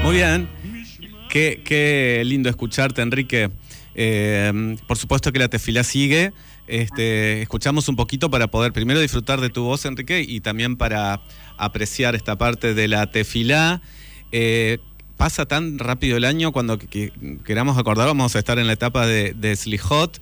Muy bien. Qué lindo escucharte, Enrique. Por supuesto que la tefilá sigue. Escuchamos un poquito para poder primero disfrutar de tu voz, Enrique, y también para apreciar esta parte de la tefilá. Pasa tan rápido el año, cuando queramos acordar, vamos a estar en la etapa de Slijot,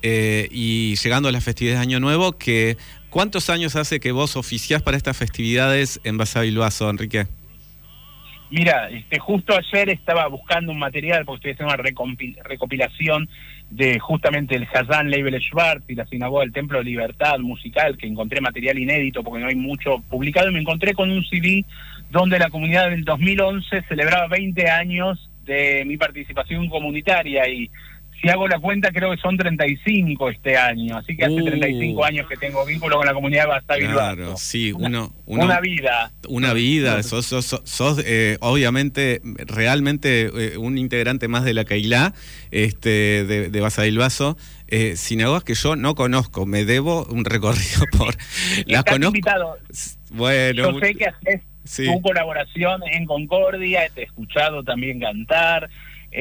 y llegando a las festividades de Año Nuevo, que ¿cuántos años hace que vos oficiás para estas festividades en Basavilbaso, Enrique? Mira, justo ayer estaba buscando un material, porque estoy haciendo una recopilación de justamente el Hazán Leibel Schwartz y la Sinagoga del Templo de Libertad musical, que encontré material inédito porque no hay mucho publicado, y me encontré con un CD donde la comunidad del 2011 celebraba 20 años de mi participación comunitaria, y si hago la cuenta creo que son 35 este año, así que hace 35 años que tengo vínculo con la comunidad de Basavilbaso. Claro, sí, una vida. Una vida, sos obviamente, realmente un integrante más de la Keilá, de Basavilbaso, sinagogas que yo no conozco, me debo un recorrido por... Las conozco. Invitado. Bueno, yo sé que haces tu colaboración en Concordia, te he escuchado también cantar,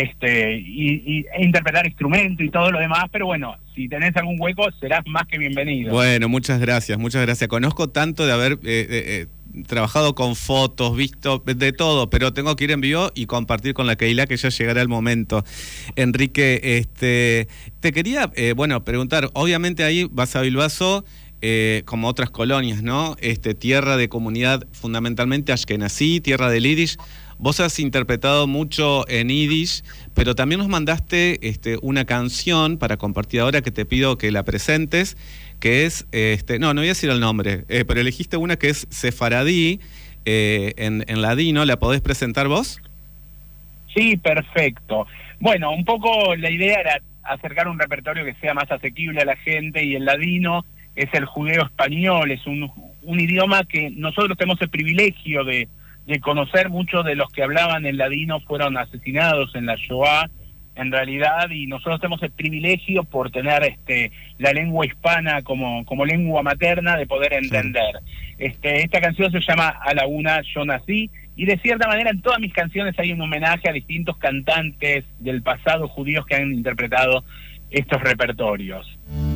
y interpretar instrumento y todo lo demás, pero bueno, si tenés algún hueco serás más que bienvenido. Bueno, muchas gracias. Conozco tanto de haber trabajado con fotos, visto de todo, pero tengo que ir en vivo y compartir con la Keilá, que ya llegará el momento. Enrique, te quería preguntar, obviamente ahí Basavilbaso, como otras colonias, ¿no? Tierra de comunidad fundamentalmente ashkenazí, tierra del Yiddish. Vos has interpretado mucho en Yiddish, pero también nos mandaste una canción para compartir ahora, que te pido que la presentes, que es, no voy a decir el nombre, pero elegiste una que es sefaradí, en ladino. ¿La podés presentar vos? Sí, perfecto. Bueno, un poco la idea era acercar un repertorio que sea más asequible a la gente, y el ladino es el judeo español, es un idioma que nosotros tenemos el privilegio de conocer. Muchos de los que hablaban el ladino fueron asesinados en la Shoah, en realidad, y nosotros tenemos el privilegio, por tener la lengua hispana como lengua materna, de poder entender. Sí. Esta canción se llama A la una yo nací, y de cierta manera en todas mis canciones hay un homenaje a distintos cantantes del pasado judíos que han interpretado estos repertorios.